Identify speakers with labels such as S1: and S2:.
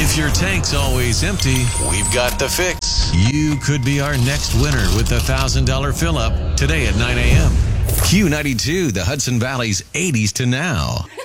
S1: If your tank's always empty, we've got the fix. You could be our next winner with the $1,000 fill-up today at 9 a.m. Q92, the Hudson Valley's 80s to now.